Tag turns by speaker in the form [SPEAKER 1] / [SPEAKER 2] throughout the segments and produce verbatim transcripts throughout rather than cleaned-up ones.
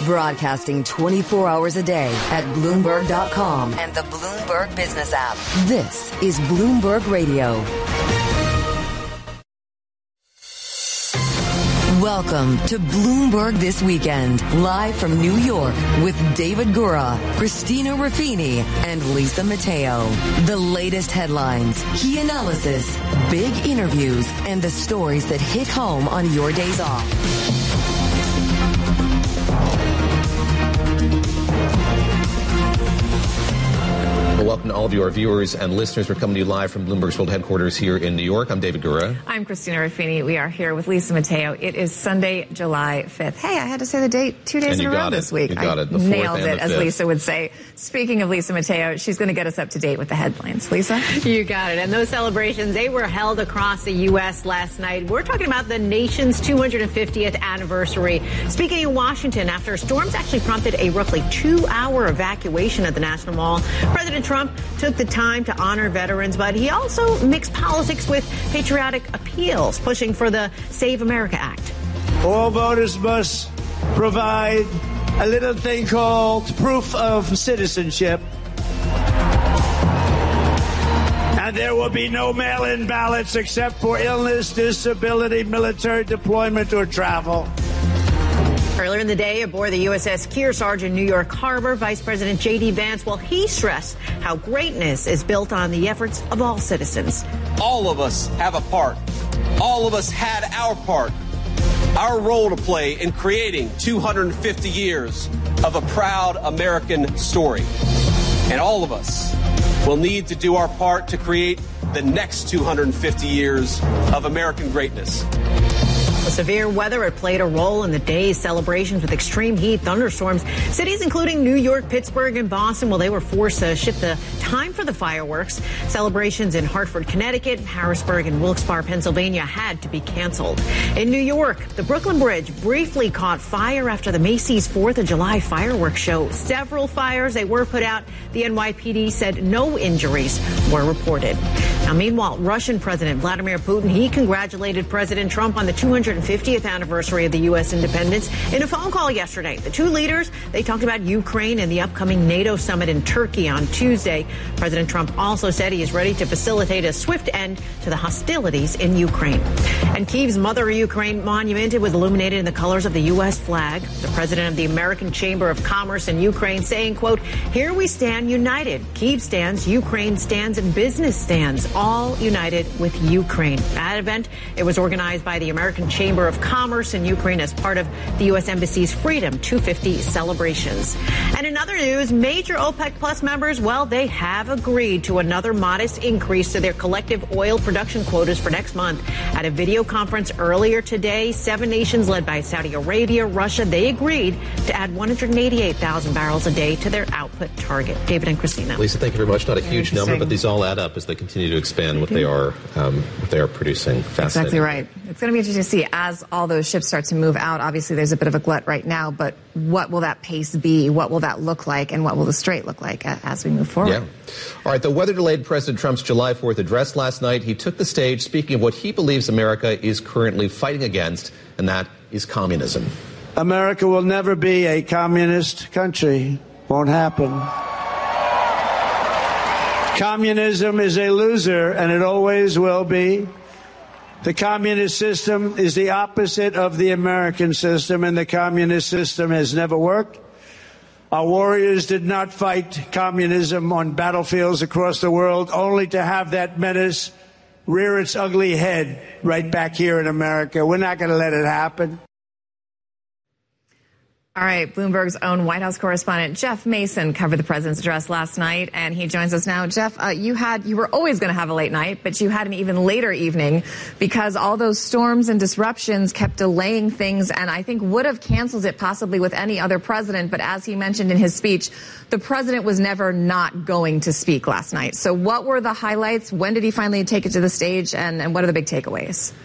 [SPEAKER 1] Broadcasting twenty-four hours a day at Bloomberg dot com and the Bloomberg Business app. This is Bloomberg Radio. Welcome to Bloomberg This Weekend, live from New York with David Gura, Christina Ruffini, and Lisa Mateo. The latest headlines, key analysis, big interviews, and the stories that hit home on your days off.
[SPEAKER 2] Well, welcome to all of you, our viewers and listeners. We're coming to you live from Bloomberg's World Headquarters here in New York. I'm David Gura.
[SPEAKER 3] I'm Christina Ruffini. We are here with Lisa Mateo. It is Sunday, July fifth. Hey, I had to say the date two days in a row this week.
[SPEAKER 2] You got
[SPEAKER 3] I
[SPEAKER 2] it. The fourth
[SPEAKER 3] nailed
[SPEAKER 2] and
[SPEAKER 3] it,
[SPEAKER 2] the
[SPEAKER 3] as
[SPEAKER 2] fifth.
[SPEAKER 3] Lisa would say. Speaking of Lisa Mateo, she's going to get us up to date with the headlines. Lisa?
[SPEAKER 4] You got it. And those celebrations, they were held across the U S last night. We're talking about the nation's two hundred fiftieth anniversary. Speaking in Washington, after storms actually prompted a roughly two-hour evacuation at the National Mall, President Trump took the time to honor veterans, but he also mixed politics with patriotic appeals, pushing for the Save America Act.
[SPEAKER 5] All voters must provide a little thing called proof of citizenship. And there will be no mail-in ballots except for illness, disability, military deployment, or travel.
[SPEAKER 4] Earlier in the day, aboard the U S S Kearsarge in New York Harbor, Vice President J D. Vance, well, he stressed how greatness is built on the efforts of all citizens.
[SPEAKER 6] All of us have a part. All of us had our part, our role to play in creating two hundred fifty years of a proud American story. And all of us will need to do our part to create the next two hundred fifty years of American greatness.
[SPEAKER 4] The severe weather had played a role in the day's celebrations with extreme heat, thunderstorms. Cities including New York, Pittsburgh, and Boston, well, they were forced to shift the time for the fireworks. Celebrations in Hartford, Connecticut, Harrisburg, and Wilkes-Barre, Pennsylvania had to be canceled. In New York, the Brooklyn Bridge briefly caught fire after the Macy's fourth of July fireworks show. Several fires, they were put out. The N Y P D said no injuries were reported. Now, meanwhile, Russian President Vladimir Putin, he congratulated President Trump on the two hundred fiftieth anniversary of the U S independence. In a phone call yesterday, the two leaders, they talked about Ukraine and the upcoming NATO summit in Turkey on Tuesday. President Trump also said he is ready to facilitate a swift end to the hostilities in Ukraine. And Kyiv's Mother Ukraine monument, it was illuminated in the colors of the U S flag. The president of the American Chamber of Commerce in Ukraine saying, quote, "Here we stand united. Kyiv stands, Ukraine stands, and business stands, all united with Ukraine." That event, it was organized by the American Chamber of Commerce in Ukraine as part of the U S Embassy's Freedom two fifty celebrations. And in other news, major OPEC Plus members, well, they have agreed to another modest increase to their collective oil production quotas for next month. At a video conference earlier today, seven nations led by Saudi Arabia, Russia, they agreed to add one hundred eighty-eight thousand barrels a day to their output target. David and Christina.
[SPEAKER 2] Lisa, thank you very much. Not a huge number, but these all add up as they continue to expand what they are, um, what they are producing.
[SPEAKER 3] Exactly right. It's going to be interesting to see as all those ships start to move out. Obviously, there's a bit of a glut right now, but what will that pace be? What will that look like? And what will the strait look like as we move forward?
[SPEAKER 2] Yeah. All right. The weather delayed President Trump's July fourth address last night. He took the stage speaking of what he believes America is currently fighting against, and that is communism.
[SPEAKER 5] America will never be a communist country. Won't happen. Communism is a loser, and it always will be. The communist system is the opposite of the American system, and the communist system has never worked. Our warriors did not fight communism on battlefields across the world, only to have that menace rear its ugly head right back here in America. We're not going to let it happen.
[SPEAKER 3] All right, Bloomberg's own White House correspondent Jeff Mason covered the president's address last night, and he joins us now. Jeff, uh, you had you were always going to have a late night, but you had an even later evening because all those storms and disruptions kept delaying things, and I think would have canceled it possibly with any other president. But as he mentioned in his speech, the president was never not going to speak last night. So what were the highlights? When did he finally take it to the stage, and, and what are the big takeaways?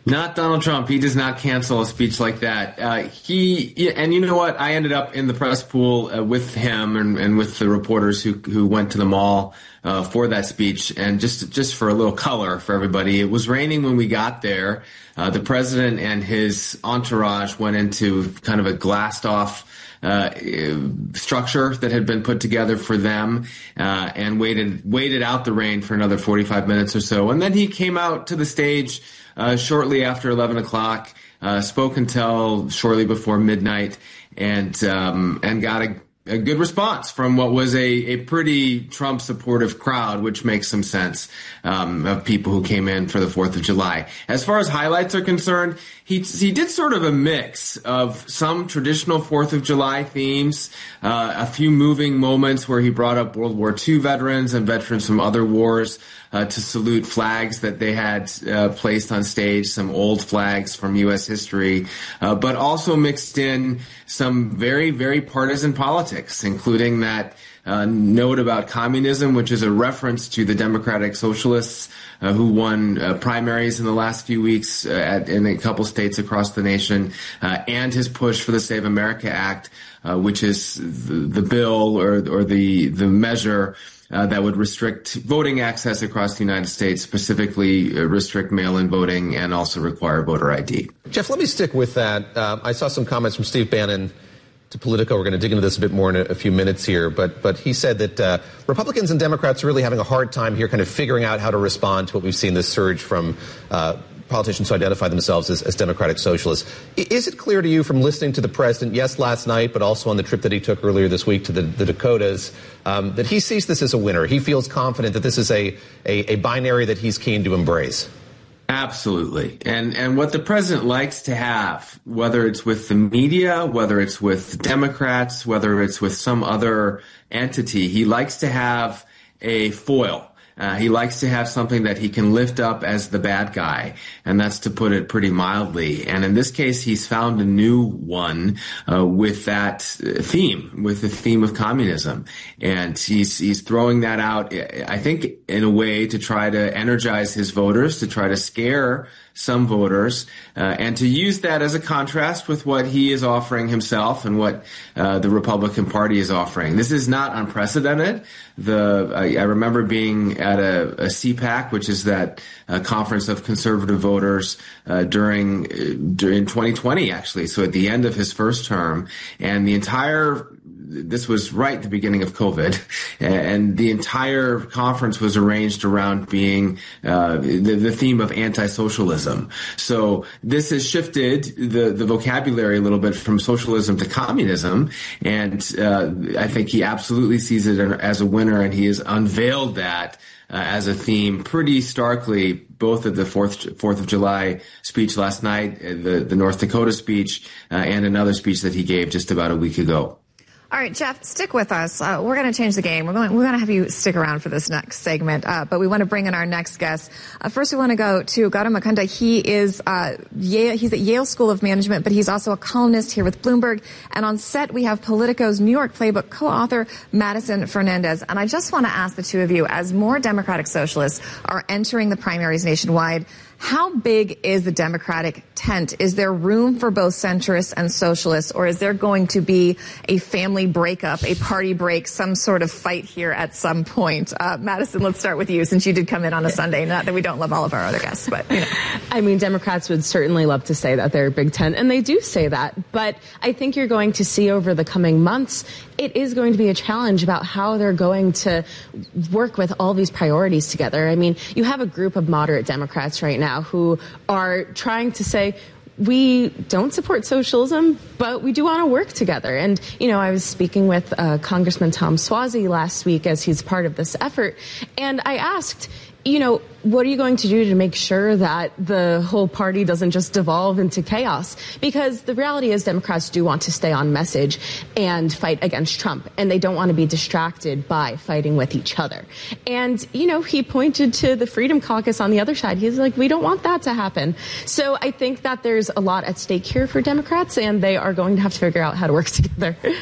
[SPEAKER 7] Not Donald Trump. He does not cancel a speech like that. Uh, he and you know what? I ended up in the press pool uh, with him and, and with the reporters who who went to the mall uh, for that speech. And just just for a little color for everybody, it was raining when we got there. Uh, the president and his entourage went into kind of a glassed off Uh, structure that had been put together for them, uh, and waited waited out the rain for another forty-five minutes or so. And then he came out to the stage uh, shortly after eleven o'clock, uh, spoke until shortly before midnight, and um, and got a, a good response from what was a, a pretty Trump supportive crowd, which makes some sense, um, of people who came in for the fourth of July. As far as highlights are concerned, He he did sort of a mix of some traditional fourth of July themes, uh, a few moving moments where he brought up World War Two veterans and veterans from other wars uh, to salute flags that they had uh, placed on stage, some old flags from U S history, uh, but also mixed in some very, very partisan politics, including that Uh, note about communism, which is a reference to the Democratic Socialists uh, who won uh, primaries in the last few weeks uh, at, in a couple states across the nation, uh, and his push for the Save America Act, uh, which is the, the bill or, or the the measure uh, that would restrict voting access across the United States, specifically uh, restrict mail-in voting and also require voter I D.
[SPEAKER 2] Jeff, let me stick with that. Uh, I saw some comments from Steve Bannon to Politico. We're going to dig into this a bit more in a, a few minutes here, but but he said that uh, Republicans and Democrats are really having a hard time here kind of figuring out how to respond to what we've seen, this surge from uh, politicians who identify themselves as, as Democratic Socialists. I, is it clear to you from listening to the president, yes, last night, but also on the trip that he took earlier this week to the, the Dakotas, um, that he sees this as a winner? He feels confident that this is a, a, a binary that he's keen to embrace.
[SPEAKER 7] Absolutely. And and what the president likes to have, whether it's with the media, whether it's with Democrats, whether it's with some other entity, he likes to have a foil. Uh, he likes to have something that he can lift up as the bad guy, and that's to put it pretty mildly. And in this case, he's found a new one uh, with that theme, with the theme of communism. And he's he's throwing that out, I think, in a way to try to energize his voters, to try to scare some voters, uh, and to use that as a contrast with what he is offering himself and what uh, the Republican Party is offering. This is not unprecedented. The I, I remember being at a, a C PAC, which is that uh, conference of conservative voters uh, during uh, during twenty twenty, actually. So at the end of his first term, and the entire this was right at the beginning of COVID, and the entire conference was arranged around being uh, the, the theme of anti-socialism. So this has shifted the, the vocabulary a little bit from socialism to communism, and uh, I think he absolutely sees it as a winner, and he has unveiled that uh, as a theme pretty starkly, both at the fourth, fourth of July speech last night, the, the North Dakota speech, uh, and another speech that he gave just about a week ago.
[SPEAKER 3] All right, Jeff, stick with us. Uh, we're going to change the game. We're going, we're going to have you stick around for this next segment, uh, but we want to bring in our next guest. Uh, first, we want to go to Gautam Mukunda. He is uh, Yale, he's at Yale School of Management, but he's also a columnist here with Bloomberg. And on set, we have Politico's New York Playbook co-author Madison Fernandez. And I just want to ask the two of you, as more Democratic Socialists are entering the primaries nationwide, how big is the Democratic tent? Is there room for both centrists and socialists, or is there going to be a family breakup, a party break, some sort of fight here at some point? Uh, Madison, let's start with you, since you did come in on a Sunday. Not that we don't love all of our other guests, but, you know.
[SPEAKER 8] I mean, Democrats would certainly love to say that they're a big tent, and they do say that. But I think you're going to see over the coming months, it is going to be a challenge about how they're going to work with all these priorities together. I mean, you have a group of moderate Democrats right now who are trying to say, we don't support socialism, but we do want to work together. And, you know, I was speaking with uh, Congressman Tom Suozzi last week as he's part of this effort, and I asked, you know, what are you going to do to make sure that the whole party doesn't just devolve into chaos? Because the reality is Democrats do want to stay on message and fight against Trump, and they don't want to be distracted by fighting with each other. And, you know, he pointed to the Freedom Caucus on the other side. He's like, we don't want that to happen. So I think that there's a lot at stake here for Democrats, and they are going to have to figure out how to work together.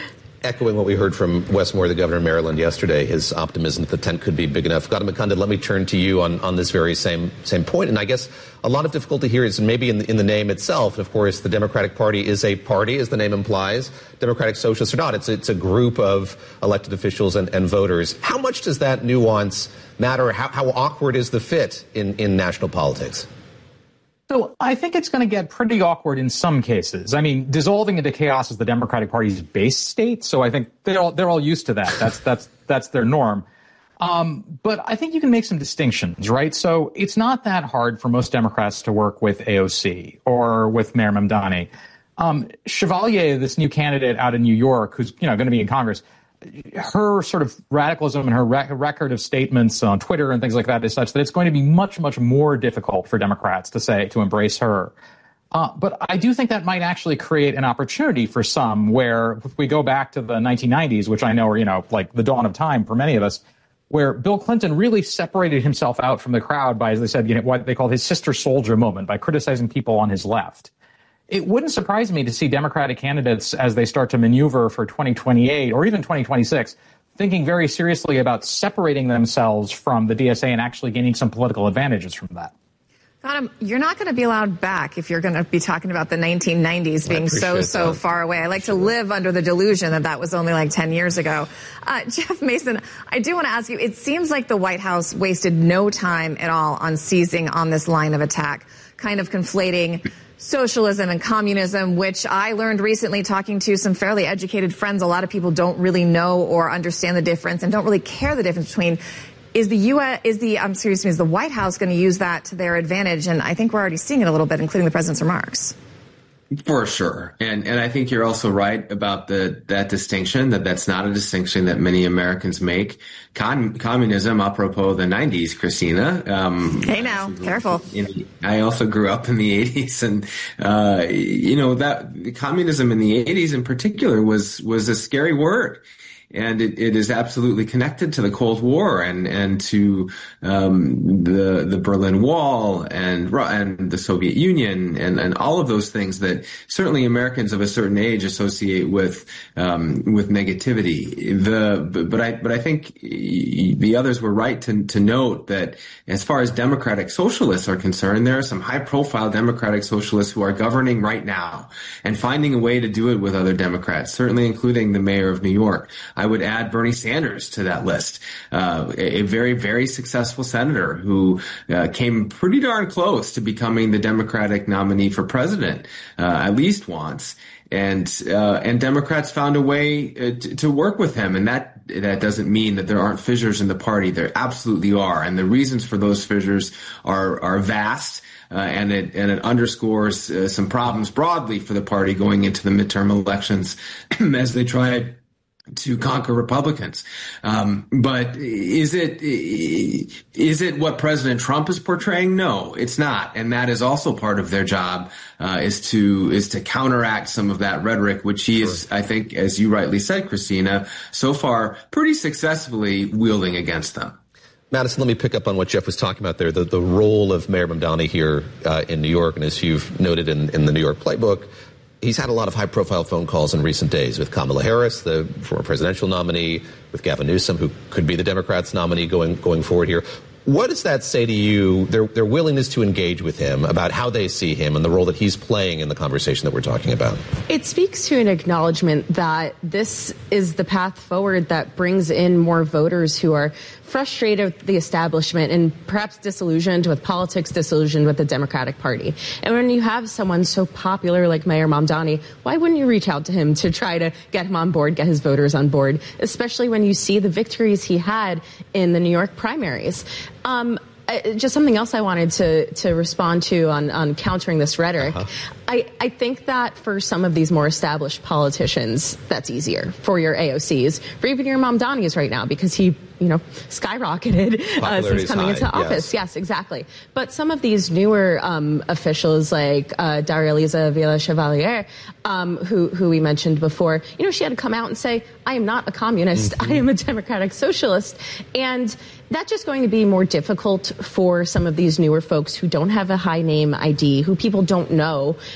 [SPEAKER 2] echoing what we heard from Wes Moore, the governor of Maryland, yesterday, his optimism that the tent could be big enough. Gautam Mukunda, let me turn to you on, on this very same same point. And I guess a lot of difficulty here is maybe in the, in the name itself. Of course, the Democratic Party is a party, as the name implies. Democratic Socialists or not, it's, it's a group of elected officials and, and voters. How much does that nuance matter? How, how awkward is the fit in, in national politics?
[SPEAKER 9] So I think it's going to get pretty awkward in some cases. I mean, dissolving into chaos is the Democratic Party's base state, so I think they're all, they're all used to that. That's that's that's their norm. Um, but I think you can make some distinctions, right? So it's not that hard for most Democrats to work with A O C or with Mayor Mamdani. Um, Chevalier, this new candidate out in New York, who's you know going to be in Congress, her sort of radicalism and her rec- record of statements on Twitter and things like that is such that it's going to be much, much more difficult for Democrats to say, to embrace her. Uh, but I do think that might actually create an opportunity for some where if we go back to the nineteen nineties, which I know are, you know, like the dawn of time for many of us, where Bill Clinton really separated himself out from the crowd by, as they said, you know, what they called his sister soldier moment, by criticizing people on his left. It wouldn't surprise me to see Democratic candidates, as they start to maneuver for twenty twenty-eight or even twenty twenty-six, thinking very seriously about separating themselves from the D S A and actually gaining some political advantages from that.
[SPEAKER 3] Gautam, you're not going to be allowed back if you're going to be talking about the nineteen nineties being so, so that. far away. I like to live under the delusion that that was only like ten years ago. Uh, Jeff Mason, I do want to ask you, it seems like the White House wasted no time at all on seizing on this line of attack, kind of conflating socialism and communism, which I learned recently talking to some fairly educated friends. A lot of people don't really know or understand the difference and don't really care the difference between. Is the U S, is the, I'm serious, is the White House going to use that to their advantage? And I think we're already seeing it a little bit, including the president's remarks.
[SPEAKER 7] For sure. And and I think you're also right about the that distinction, that that's not a distinction that many Americans make. Con, communism, apropos the nineties, Christina. Um,
[SPEAKER 3] hey now, careful.
[SPEAKER 7] In, I also grew up in the eighties. And, uh, you know, that communism in the eighties in particular was was a scary word. And it, it is absolutely connected to the Cold War and and to um, the the Berlin Wall and and the Soviet Union and, and all of those things that certainly Americans of a certain age associate with um, with negativity. The but I but I think the others were right to to note that as far as democratic socialists are concerned, there are some high profile democratic socialists who are governing right now and finding a way to do it with other Democrats, certainly including the mayor of New York. I would add Bernie Sanders to that list, uh, a very, very successful senator who uh, came pretty darn close to becoming the Democratic nominee for president, uh, at least once. And uh, and Democrats found a way uh, to, to work with him. And that that doesn't mean that there aren't fissures in the party. There absolutely are. And the reasons for those fissures are, are vast. Uh, and it and it underscores uh, some problems broadly for the party going into the midterm elections as they try to conquer Republicans. Um, but is it is it what President Trump is portraying? No, it's not. And that is also part of their job, uh, is to is to counteract some of that rhetoric, which he is, I think, as you rightly said, Christina, so far pretty successfully wielding against them.
[SPEAKER 2] Madison, let me pick up on what Jeff was talking about there, the, the role of Mayor Mamdani here uh, in New York. And as you've noted in, in the New York Playbook, he's had a lot of high-profile phone calls in recent days with Kamala Harris, the former presidential nominee, with Gavin Newsom, who could be the Democrats' nominee going going forward here. What does that say to you, their, their willingness to engage with him, about how they see him and the role that he's playing in the conversation that we're talking about?
[SPEAKER 8] It speaks to an acknowledgement that this is the path forward that brings in more voters who are frustrated with the establishment and perhaps disillusioned with politics, disillusioned with the Democratic Party. And when you have someone so popular like Mayor Mamdani, why wouldn't you reach out to him to try to get him on board, get his voters on board, especially when you see the victories he had in the New York primaries? Um, Uh, just something else I wanted to, to respond to on, on countering this rhetoric. Uh-huh. I, I think that for some of these more established politicians, that's easier for your A O Cs, for even your Mamdani's right now, because he, you know, skyrocketed uh, since coming high. into office. Yes. yes, exactly. But some of these newer um, officials like uh, Daria-Liza Villa-Chevalier, um, who, who we mentioned before, you know, she had to come out and say, I am not a communist. Mm-hmm. I am a democratic socialist. And that's just going to be more difficult for some of these newer folks who don't have a high name I D, who people don't know,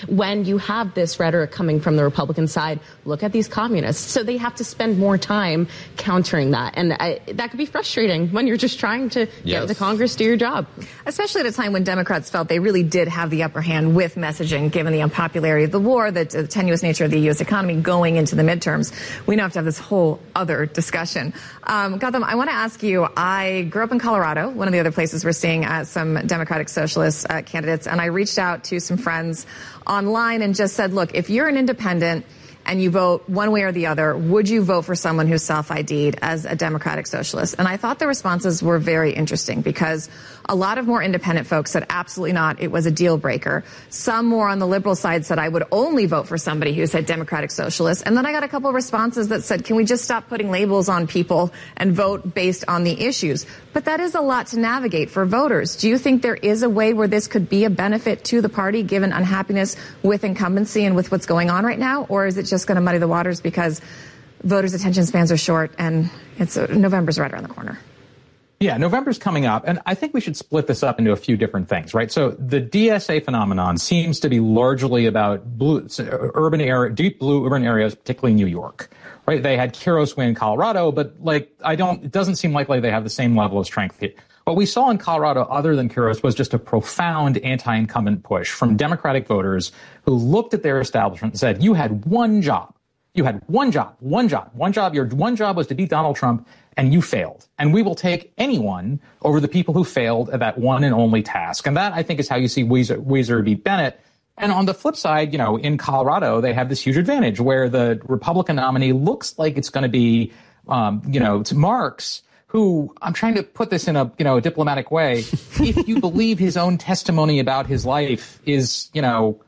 [SPEAKER 8] when you have this rhetoric coming from the Republican side, look at these communists. So they have to spend more time countering that. And I, that could be frustrating when you're just trying to
[SPEAKER 2] yes.
[SPEAKER 8] get the Congress to your job.
[SPEAKER 3] Especially at a time when Democrats felt they really did have the upper hand with messaging, given the unpopularity of the war, the, the tenuous nature of the U S economy going into the midterms. We now have to have this whole other discussion. Um, Gautam, I want to ask you, I grew up in Colorado, one of the other places we're seeing uh, some Democratic Socialist uh, candidates, and I reached out to some friends online and just said, look, if you're an independent and you vote one way or the other, would you vote for someone who's self-I D'd as a Democratic Socialist? And I thought the responses were very interesting because a lot of more independent folks said absolutely not. It was a deal breaker. Some more on the liberal side said I would only vote for somebody who said Democratic Socialist. And then I got a couple of responses that said, can we just stop putting labels on people and vote based on the issues? But that is a lot to navigate for voters. Do you think there is a way where this could be a benefit to the party given unhappiness with incumbency and with what's going on right now? Or is it just going to muddy the waters because voters' attention spans are short and it's uh, November's right around the corner?
[SPEAKER 9] Yeah, November's coming up, and I think we should split this up into a few different things, right? So the D S A phenomenon seems to be largely about blue, urban area, deep blue urban areas, particularly New York, right? They had Kuros win Colorado, but like I don't, it doesn't seem likely they have the same level of strength here. What we saw in Colorado, other than Kuros, was just a profound anti-incumbent push from Democratic voters who looked at their establishment and said, you had one job. You had one job, one job, one job. Your one job was to beat Donald Trump, and you failed. And we will take anyone over the people who failed at that one and only task. And that, I think, is how you see Weiser, Weiser beat Bennett. And on the flip side, you know, in Colorado, they have this huge advantage where the Republican nominee looks like it's going to be, um, you know, to Marks, who, I'm trying to put this in a, you know, a diplomatic way. If you believe his own testimony about his life is, you know,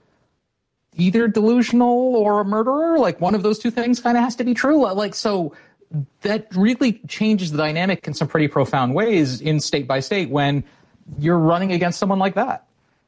[SPEAKER 9] either delusional or a murderer, like one of those two things kind of has to be true. Like, so that really changes the dynamic in some pretty profound ways in state by state when you're running against someone like that.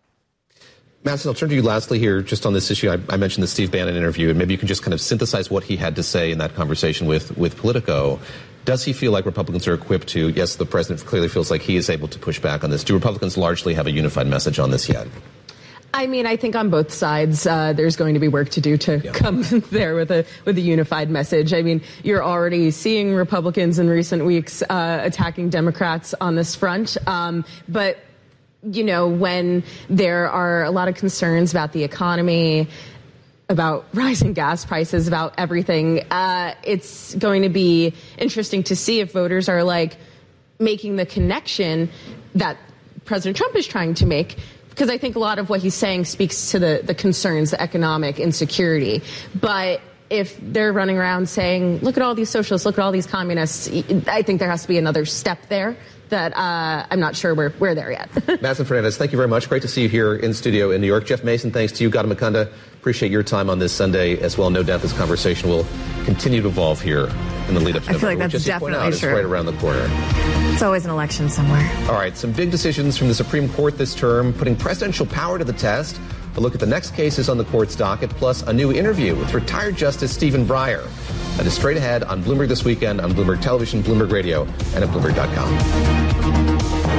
[SPEAKER 2] Madison, I'll turn to you lastly here just on this issue. I, I mentioned the Steve Bannon interview, and maybe you can just kind of synthesize what he had to say in that conversation with, with Politico. Does he feel like Republicans are equipped to, yes, the president clearly feels like he is able to push back on this. Do Republicans largely have a unified message on this yet?
[SPEAKER 8] I mean, I think on both sides, uh, there's going to be work to do to yeah. come there with a with a unified message. I mean, you're already seeing Republicans in recent weeks uh, attacking Democrats on this front. Um, but, you know, when there are a lot of concerns about the economy, about rising gas prices, about everything, uh, it's going to be interesting to see if voters are like making the connection that President Trump is trying to make. Because I think a lot of what he's saying speaks to the, the concerns, the economic insecurity. But if they're running around saying, look at all these socialists, look at all these communists, I think there has to be another step there that uh, I'm not sure we're, we're there yet.
[SPEAKER 2] Madison Fernandez, thank you very much. Great to see you here in studio in New York. Jeff Mason, thanks to you. Gautam Mukunda, appreciate your time on this Sunday as well. No doubt this conversation will continue to evolve here in the lead up to
[SPEAKER 3] I
[SPEAKER 2] November.
[SPEAKER 3] feel like that's
[SPEAKER 2] Just
[SPEAKER 3] definitely
[SPEAKER 2] out,
[SPEAKER 3] true.
[SPEAKER 2] It's right around the corner.
[SPEAKER 3] It's always an election somewhere.
[SPEAKER 2] All right, some big decisions from the Supreme Court this term, putting presidential power to the test. A look at the next cases on the court's docket, plus a new interview with retired Justice Stephen Breyer. That is straight ahead on Bloomberg This Weekend, on Bloomberg Television, Bloomberg Radio, and at Bloomberg dot com.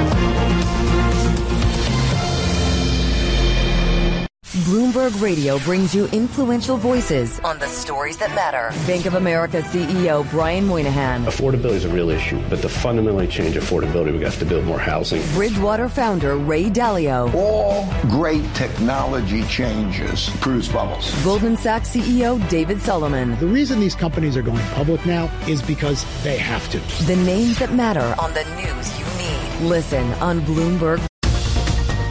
[SPEAKER 1] Bloomberg Radio brings you influential voices on the stories that matter. Bank of America C E O Brian Moynihan.
[SPEAKER 10] Affordability is a real issue, but to fundamentally change affordability, we have to build more housing.
[SPEAKER 1] Bridgewater founder Ray Dalio.
[SPEAKER 11] All great technology changes produce bubbles.
[SPEAKER 1] Goldman Sachs C E O David Solomon.
[SPEAKER 12] The reason these companies are going public now is because they have to.
[SPEAKER 1] The names that matter on the news you need. Listen on Bloomberg.